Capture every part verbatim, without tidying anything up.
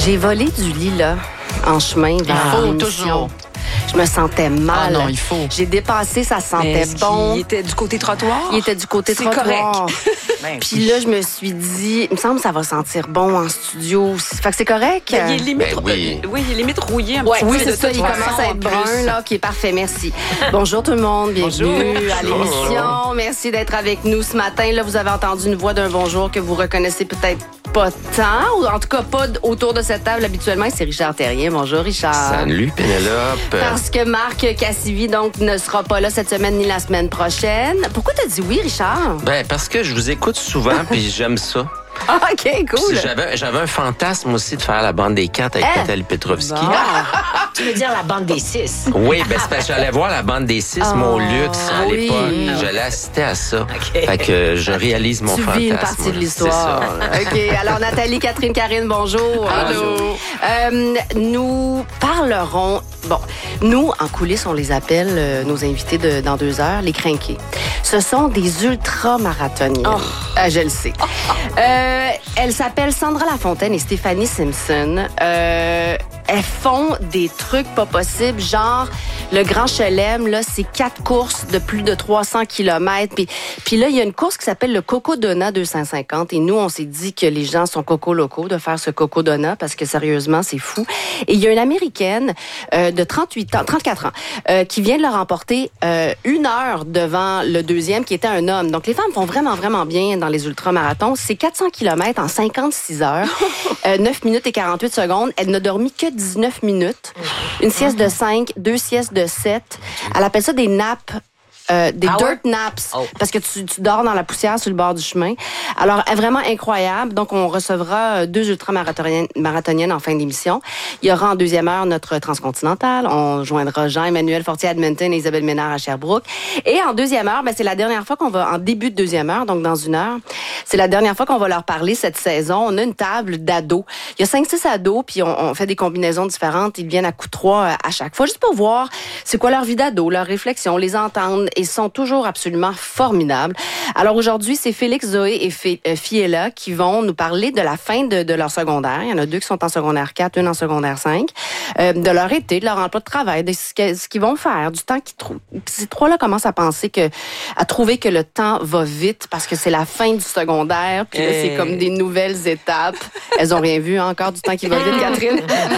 J'ai volé du lilas en chemin vers Il faut l'émission. toujours. Je me sentais mal. Ah non, il faut. J'ai dépassé, ça sentait Mais bon. Il était du côté trottoir. Il était du côté C'est trottoir. Ben, Puis là, je me suis dit, il me semble que ça va sentir bon en studio. Fait que c'est correct. Ben, il est limite, Ben oui. euh, oui, il est limite rouillé un Ouais, petit oui, peu. c'est de ça, toute il façon, commence à être en plus. brun, là, qui est parfait, merci. Bonjour tout le monde, bienvenue Bonjour. à l'émission. Merci d'être avec nous ce matin. Là, vous avez entendu une voix d'un bonjour que vous reconnaissez peut-être pas tant, ou en tout cas pas autour de cette table habituellement. C'est Richard Terrien. Bonjour, Richard. Salut, Pénélope. Parce que Marc Cassivi, donc, ne sera pas là cette semaine ni la semaine prochaine. Pourquoi t'as dit oui, Richard? Ben, parce que je vous écoute souvent, puis j'aime ça. Ah, OK, cool. Puis J'avais, j'avais un fantasme aussi de faire la bande des quatre avec Hein? Nathalie Petrovski. Bon. Tu veux dire la bande des six? Oui, ben c'est parce que j'allais voir la bande des six, Oh, mon luxe, à oui. l'époque. J'allais assister à ça. OK. Fait que je réalise mon Tu fantasme. vis une partie de C'est l'histoire. ça. OK. Alors, Nathalie, Catherine, Karine, bonjour. Allô. Euh, nous parlerons... Bon, nous, en coulisses, on les appelle, euh, nos invités de, dans deux heures, les crinqués. Ce sont des ultra-marathoniennes. Oh. Euh, je le sais. Euh, elles s'appellent Sandra Lafontaine et Stéphanie Simpson. Euh, elles font des trucs pas possibles, genre le Grand Chelem, là, c'est quatre courses de plus de trois cents kilomètres. Puis, puis là, il y a une course qui s'appelle le Coco Donut deux cent cinquante. Et nous, on s'est dit que les gens sont coco locaux de faire ce Coco Donut parce que sérieusement, c'est fou. Et il y a une Américaine euh, de trente-huit ans, trente-quatre ans, euh, qui vient de le remporter euh, une heure devant le deuxième qui était un homme. Donc, les femmes font vraiment, vraiment bien dans les ultramarathons. C'est quatre cents kilomètres en cinquante-six heures, euh, neuf minutes et quarante-huit secondes. Elle n'a dormi que dix-neuf minutes. Une sieste de cinq, deux siestes de sept. Elle appelle ça des nappes. Euh, des Ah dirt ouais? naps, Oh. parce que tu, tu dors dans la poussière sur le bord du chemin. Alors, elle est vraiment incroyable. Donc, on recevra deux ultramarathoniennes marathoniennes en fin d'émission. Il y aura en deuxième heure notre transcontinental. On joindra Jean-Emmanuel Fortier à Edmonton et Isabelle Ménard à Sherbrooke. Et en deuxième heure, ben, c'est la dernière fois qu'on va, en début de deuxième heure, donc dans une heure, c'est la dernière fois qu'on va leur parler cette saison. On a une table d'ados. Il y a cinq six ados, puis on, on fait des combinaisons différentes. Ils viennent à coup trois à chaque fois, juste pour voir c'est quoi leur vie d'ado, leurs réflexions, les entendre. Et sont toujours absolument formidables. Alors aujourd'hui, c'est Félix, Zoé et Fé- euh, Fiella qui vont nous parler de la fin de, de leur secondaire. Il y en a deux qui sont en secondaire quatre, une en secondaire cinq. Euh, de leur été, de leur emploi de travail, de ce, que, ce qu'ils vont faire, du temps qu'ils trouvent. Ces trois-là commencent à penser que, à trouver que le temps va vite parce que c'est la fin du secondaire. Puis là, Hey. c'est comme des nouvelles étapes. Elles ont rien vu hein, encore du temps qui va vite, Catherine.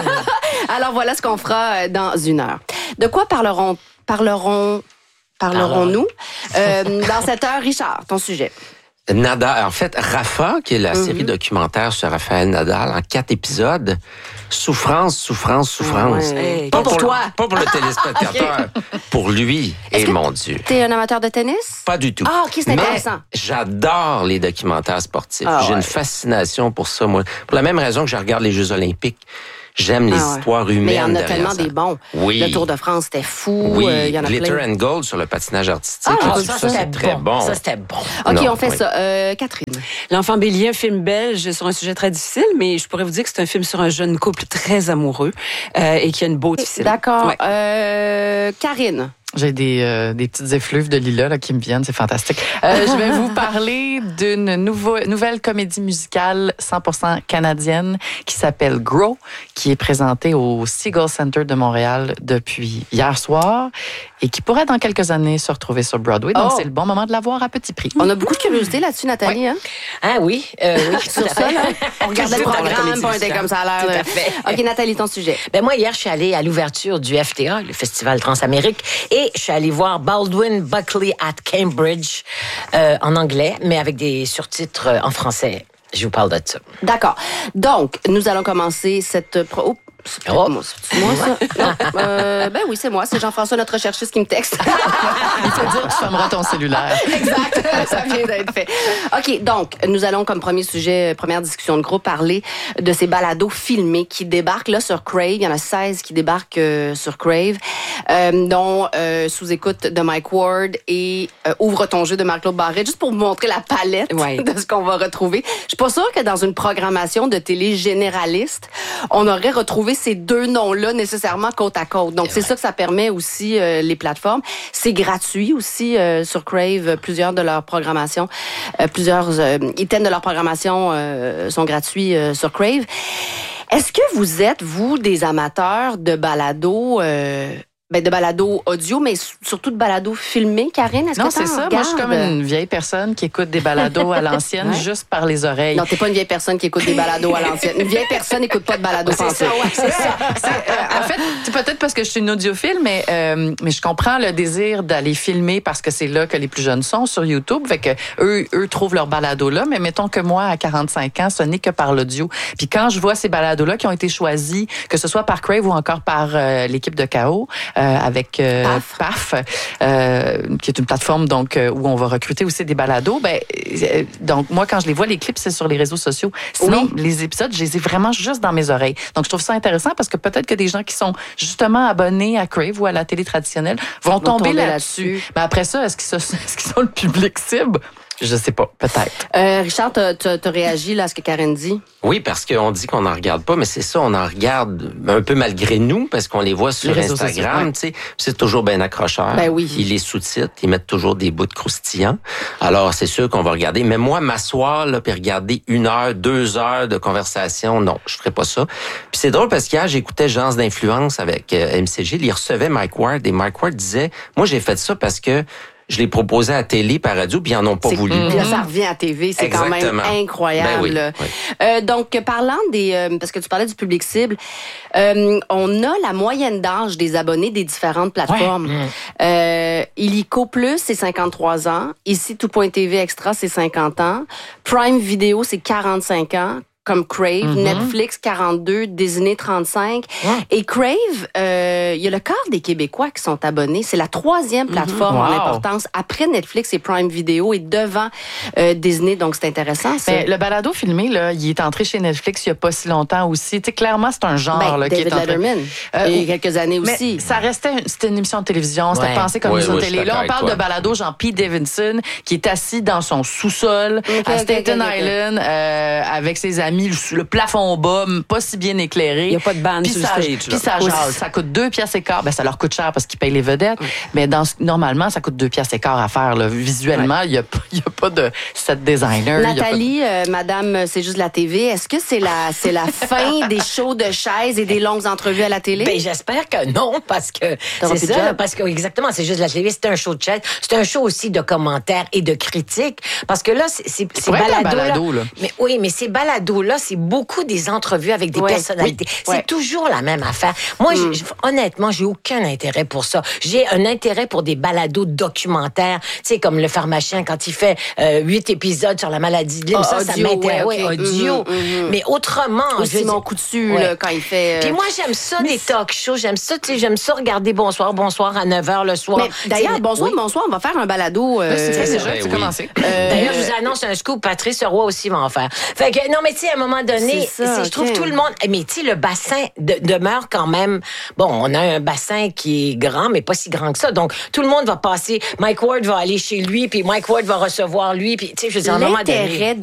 Alors voilà ce qu'on fera dans une heure. De quoi parleront, parleront Parlerons-nous. Euh, dans cette heure, Richard, ton sujet. Nadal, en fait, Rafa, qui est la Mm-hmm. série documentaire sur Raphaël Nadal, en quatre épisodes. Souffrance, souffrance, souffrance. Ouais. Hey, Pas pour toi. Pas pour le téléspectateur, pour lui. Est-ce Et que mon Dieu. T'es un amateur de tennis? Pas du tout. Ah, OK, c'est Mais intéressant. j'adore les documentaires sportifs. Ah, J'ai ouais. une fascination pour ça, moi. Pour la même raison que je regarde les Jeux olympiques. J'aime les Ah ouais. histoires humaines Mais il y en a derrière tellement ça. des bons. Oui. Le Tour de France, c'était fou. Oui, Euh, il y en a Glitter plein. and Gold sur le patinage artistique. Ah, Là, ça, tout ça, ça, c'était c'est très bon. Ça, c'était bon. OK, Non, on fait oui. ça. Euh, Catherine. L'Enfant Bélier, un film belge sur un sujet très difficile, mais je pourrais vous dire que c'est un film sur un jeune couple très amoureux euh, et qui a une beauté difficile. D'accord. Ouais. Euh, Karine. J'ai des, euh, des petites effluves de lilas là, qui me viennent, c'est fantastique. Euh, je vais vous parler d'une nouveau, nouvelle comédie musicale cent pour cent canadienne qui s'appelle Grow, qui est présentée au Seagull Center de Montréal depuis hier soir et qui pourrait dans quelques années se retrouver sur Broadway. Donc, Oh. c'est le bon moment de la voir à petit prix. On a beaucoup de curiosité là-dessus, Nathalie. Hein? Ah oui, euh, oui. Sur tout à ça, fait. là, on regardait le Toujours dans la programme, comédie puis on était musicale. comme ça a Tout l'air. à fait. OK, Nathalie, ton sujet. Ben moi, hier, je suis allée à l'ouverture du F T A, le Festival Transamérique, et je suis allée voir Baldwin Buckley at Cambridge euh, en anglais, mais avec des surtitres euh, en français. Je vous parle de ça. D'accord. Donc, nous allons commencer cette... Pro... Oh, c'est peut-être Oh. moi, c'est moi, ça? Non. Euh, ben oui, c'est moi. C'est Jean-François, notre recherchiste, qui me texte. Il faut dire que tu fermeras ton cellulaire. Exact. Ça vient d'être fait. OK, donc, nous allons, comme premier sujet, première discussion de groupe, parler de ces balados filmés qui débarquent là sur Crave. Il y en a seize qui débarquent euh, sur Crave, euh, dont euh, Sous-écoute de Mike Ward et euh, Ouvre ton jeu de Marc-Claude Barrette, juste pour vous montrer la palette Ouais. de ce qu'on va retrouver. Je suis pas sûre que dans une programmation de télé généraliste, on aurait retrouvé ces deux noms-là nécessairement côte à côte. Donc, c'est ça que ça permet aussi, euh, les plateformes. C'est gratuit aussi euh, sur Crave, euh, plusieurs de leurs programmations, euh, plusieurs euh, items de leur programmation euh, sont gratuits euh, sur Crave. Est-ce que vous êtes, vous, des amateurs de balado, euh, ben de balado audio, mais surtout de balado filmé, Karine? Est-ce non, que c'est ça. Moi, je suis comme une vieille personne qui écoute des balados à l'ancienne ouais. juste par les oreilles. Non, t'es pas une vieille personne qui écoute des balados à l'ancienne. Une vieille personne n'écoute pas de balados. C'est ça, ouais, c'est ça. C'est, euh, en fait, c'est peut-être parce que je suis une audiophile, mais, euh, mais je comprends le désir d'aller filmer parce que c'est là que les plus jeunes sont sur YouTube. Fait que eux, eux trouvent leur balado là. Mais mettons que moi, à quarante-cinq ans, ce n'est que par l'audio. Puis quand je vois ces balados-là qui ont été choisis, que ce soit par Crave ou encore par euh, l'équipe de K O, euh, avec euh, Paf, Paf euh, qui est une plateforme donc euh, où on va recruter aussi des balados. Ben euh, donc moi quand je les vois les clips c'est sur les réseaux sociaux. Sinon oui. les épisodes je les ai vraiment juste dans mes oreilles. Donc je trouve ça intéressant parce que peut-être que des gens qui sont justement abonnés à Crave ou à la télé traditionnelle vont, vont tomber, tomber là-dessus. là-dessus. Mais après ça est-ce qu'ils sont, est-ce qu'ils sont le public cible? Je sais pas, peut-être. Euh, Richard, t'as, t'as, t'as réagi là, à ce que Karine dit? Oui, parce qu'on dit qu'on n'en regarde pas, mais c'est ça, on en regarde un peu malgré nous, parce qu'on les voit sur les Instagram, tu sais. C'est toujours bien accrocheur. Ben oui. Ils les sous-titrent, ils mettent toujours des bouts de croustillants. Alors, c'est sûr qu'on va regarder. Mais moi, m'asseoir, là, puis regarder une heure, deux heures de conversation, non, je ferais pas ça. Puis c'est drôle parce qu'hier, j'écoutais Gens d'influence avec euh, M C G, il recevait Mike Ward, et Mike Ward disait, moi, j'ai fait ça parce que je l'ai proposé à la télé, par radio, puis ils n'en ont pas c'est, voulu. Puis là, ça revient à T V, c'est Exactement. Quand même incroyable. Ben oui, oui. Euh, donc, parlant des... Euh, parce que tu parlais du public cible, euh, on a la moyenne d'âge des abonnés des différentes plateformes. Ouais. Euh, Illico Plus, c'est cinquante-trois ans. Ici, Tout.tv Extra, c'est cinquante ans. Prime Video, c'est quarante-cinq ans. Comme Crave, mm-hmm. Netflix quarante-deux, Disney trente-cinq. Ouais. Et Crave, euh, il y a le quart des Québécois qui sont abonnés. C'est la troisième plateforme mm-hmm. wow. en importance après Netflix et Prime Video et devant euh, Disney. Donc, c'est intéressant, ça. Mais le balado filmé, là, il est entré chez Netflix il n'y a pas si longtemps aussi. Tu sais, clairement, c'est un genre ben, là, David qui est entré. Letterman. Euh, il y a quelques années aussi. Mais ça restait, une, c'était une émission de télévision. C'était ouais. pensé comme une émission de télé. Là, on parle de balado Jean-Pete Davidson qui est assis dans son sous-sol okay, à Staten okay, okay, Island okay. Euh, avec ses amis, le, le plafond bas, pas si bien éclairé. Il n'y a pas de bande sur le stage. Puis ça jase. Ça coûte deux piastres et quart. Ben, ça leur coûte cher parce qu'ils payent les vedettes. Mm. Mais dans, normalement, ça coûte deux piastres et quart à faire. Là. Visuellement, il ouais. n'y a, a pas de set designer. Nathalie, de... euh, Madame, c'est juste la T V. Est-ce que c'est la, c'est la fin des shows de chaises et des longues entrevues à la télé? Ben, j'espère que non, parce que T'auras c'est ça. Là, parce que, exactement, c'est juste la télé. C'est un show de chaises. C'est un show aussi de commentaires et de critiques. Parce que là, c'est, c'est, c'est balado, balado là. là. Mais, oui, mais ces balados-là, c'est beaucoup des entrevues avec des ouais, personnalités. Oui, c'est ouais. toujours la même affaire. Moi, mm. honnêtement, j'ai aucun intérêt pour ça. J'ai un intérêt pour des balados documentaires, tu sais, comme Le Pharmacien, quand il fait euh, huit épisodes sur la maladie de Lyme, oh, ça, audio, ça m'intéresse. Ouais, okay. audio. Mm-hmm, mm-hmm. Mais autrement... Ou Simon Coutu, ouais. là, quand il fait... Euh... Puis moi, j'aime ça, mais des talk shows. J'aime ça, tu sais, j'aime ça regarder Bonsoir, Bonsoir à neuf heures le soir. Mais d'ailleurs, Bonsoir, oui. Bonsoir, on va faire un balado... Euh... C'est, c'est, c'est déjà, ben, c'est oui. commencé. Euh... D'ailleurs, je vous annonce un scoop, Patrice Roy aussi va en faire. Fait que, non, mais tu sais, à un moment donné... C'est ça, je trouve okay. tout le monde... Mais tu sais, le bassin de, demeure quand même... Bon, on a un bassin qui est grand, mais pas si grand que ça. Donc, tout le monde va passer... Mike Ward va aller chez lui, puis Mike Ward va recevoir lui, puis tu sais, je veux dire, à un moment donné...